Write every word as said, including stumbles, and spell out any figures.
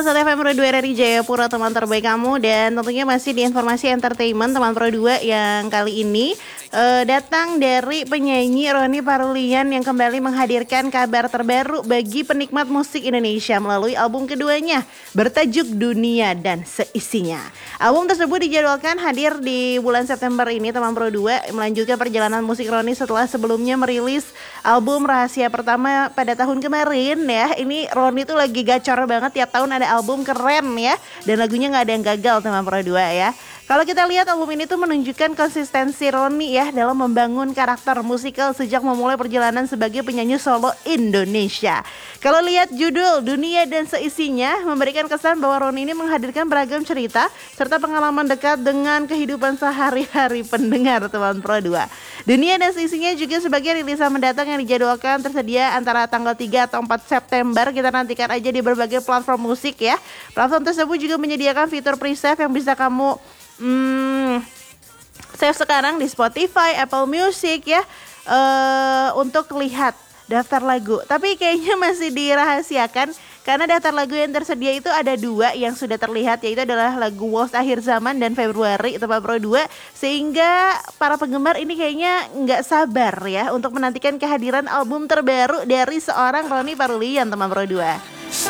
Satu F M Pro dua dari Jayapura, teman terbaik kamu. Dan tentunya masih di informasi entertainment teman Pro dua yang kali ini uh, datang dari penyanyi Ronny Parulian yang kembali menghadirkan kabar terbaru bagi penikmat musik Indonesia melalui album keduanya bertajuk Dunia dan Seisinya. Album tersebut dijadwalkan hadir di bulan September ini teman Pro dua, melanjutkan perjalanan musik Ronny setelah sebelumnya merilis album Rahasia Pertama pada tahun kemarin ya. Ini Ronny tuh lagi gacor banget, tiap tahun ada album keren ya, dan lagunya nggak ada yang gagal teman Pro dua ya. Kalau kita lihat album ini tuh menunjukkan konsistensi Ronny ya dalam membangun karakter musikal sejak memulai perjalanan sebagai penyanyi solo Indonesia. Kalau lihat judul Dunia dan Seisinya memberikan kesan bahwa Ronny ini menghadirkan beragam cerita serta pengalaman dekat dengan kehidupan sehari-hari pendengar teman Pro dua. Dunia dan Seisinya juga sebagai rilisan mendatang yang dijadwalkan tersedia antara tanggal tiga atau empat September. Kita nantikan aja di berbagai platform musik ya. Platform tersebut juga menyediakan fitur pre-save yang bisa kamu hmm, save sekarang di Spotify, Apple Music ya, uh, untuk lihat daftar lagu. Tapi kayaknya masih dirahasiakan karena daftar lagu yang tersedia itu ada dua yang sudah terlihat, yaitu adalah lagu Waltz Akhir Zaman dan Februari teman Pro dua. Sehingga para penggemar ini kayaknya nggak sabar ya untuk menantikan kehadiran album terbaru dari seorang Ronny Parulian teman Pro dua.